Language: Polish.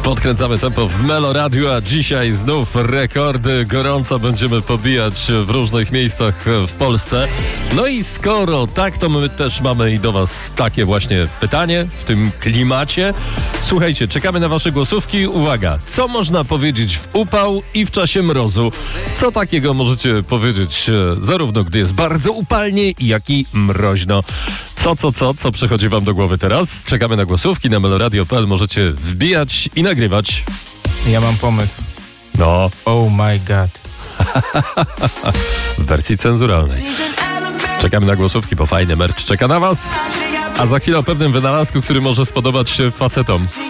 Podkręcamy tempo w Melo Radio, a dzisiaj znów rekordy gorąco będziemy pobijać w różnych miejscach w Polsce. No i skoro tak, to my też mamy i do was takie właśnie pytanie w tym klimacie. Słuchajcie, czekamy na wasze głosówki. Uwaga, co można powiedzieć w upał i w czasie mrozu? Co takiego możecie powiedzieć zarówno gdy jest bardzo upalnie, jak i mroźno? Co przychodzi wam do głowy teraz? Czekamy na głosówki na meloradio.pl. Możecie wbijać i nagrywać. Ja mam pomysł. No. Oh my god. W wersji cenzuralnej. Czekamy na głosówki, bo fajny merch czeka na was. A za chwilę o pewnym wynalazku, który może spodobać się facetom.